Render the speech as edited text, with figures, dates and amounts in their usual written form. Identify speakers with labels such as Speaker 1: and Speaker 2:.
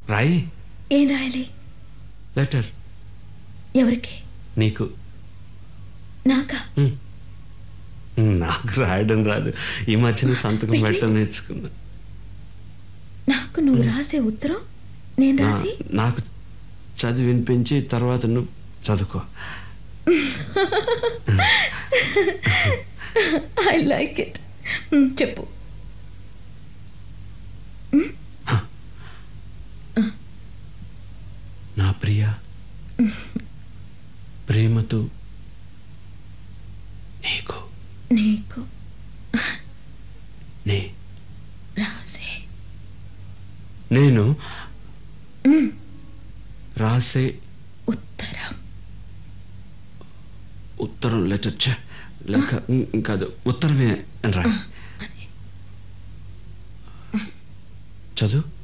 Speaker 1: రాయి.
Speaker 2: ఏం రాయాలి?
Speaker 1: లెటర్.
Speaker 2: ఎవరికి?
Speaker 1: నీకు.
Speaker 2: నాకా?
Speaker 1: నాకు రాయడం రాదు. ఈ మధ్యన సంతకం పెట్టడం నేర్చుకున్నా.
Speaker 2: నాకు నువ్వు రాసే ఉత్తరం నేను రాసి
Speaker 1: నాకు చదివి వినిపించి తర్వాత నువ్వు చదువుకో.
Speaker 2: I like it. చెప్పు.
Speaker 1: నా ప్రియ, ప్రేమతో నీకు
Speaker 2: నీకు
Speaker 1: నే
Speaker 2: రాసే
Speaker 1: నేను రాసే
Speaker 2: ఉత్తరం.
Speaker 1: ఉత్తరం లెటర్ లేక కాదు, ఉత్తరమే అని రా. చదువు.